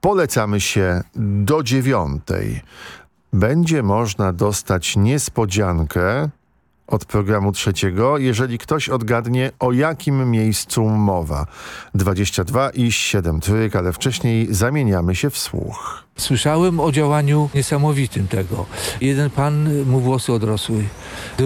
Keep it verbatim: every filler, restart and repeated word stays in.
Polecamy się do dziewiątej. Będzie można dostać niespodziankę od programu trzeciego, jeżeli ktoś odgadnie, o jakim miejscu mowa. dwadzieścia dwa i siedem trójek, ale wcześniej zamieniamy się w słuch. Słyszałem o działaniu niesamowitym tego. Jeden pan mu włosy odrosły.